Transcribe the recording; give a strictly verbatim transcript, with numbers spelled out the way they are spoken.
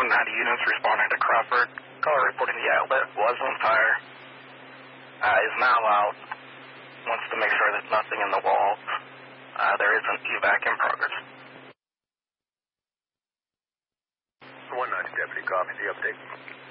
one ninety units responding to Crawford. Caller reporting the outlet was on fire. Uh, is now out. Wants to make sure there's nothing in the walls. Uh, there is an evac in progress. one ninety Deputy, copy the update.